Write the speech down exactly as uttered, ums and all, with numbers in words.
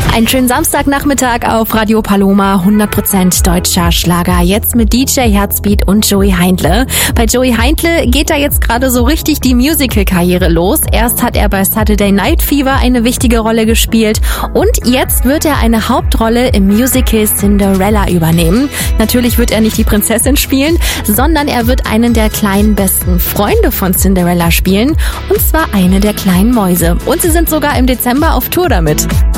Einen schönen Samstagnachmittag auf Radio Paloma, hundert Prozent deutscher Schlager. Jetzt mit D J Herzbeat und Joey Heindle. Bei Joey Heindle geht da jetzt gerade so richtig die Musical-Karriere los. Erst hat er bei Saturday Night Fever eine wichtige Rolle gespielt und jetzt wird er eine Hauptrolle im Musical Cinderella übernehmen. Natürlich wird er nicht die Prinzessin spielen, sondern er wird einen der kleinen besten Freunde von Cinderella spielen, und zwar eine der kleinen Mäuse. Und sie sind sogar im Dezember auf Tour damit.